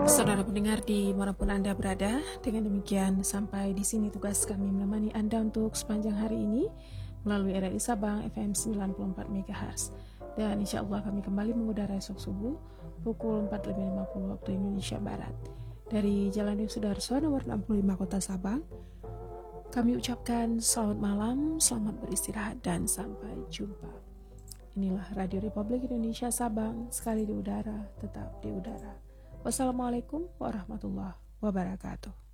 Saudara pendengar dimanapun Anda berada, dengan demikian sampai di sini tugas kami menemani Anda untuk sepanjang hari ini melalui RRI Sabang FM 94 MHz. Dan insya Allah kami kembali mengudara esok subuh pukul 4.50 waktu Indonesia Barat. Dari Jalan Dewi Sudarso nomor 65 Kota Sabang, kami ucapkan selamat malam, selamat beristirahat, dan sampai jumpa. Inilah Radio Republik Indonesia Sabang, sekali di udara, tetap di udara. Wassalamualaikum warahmatullahi wabarakatuh.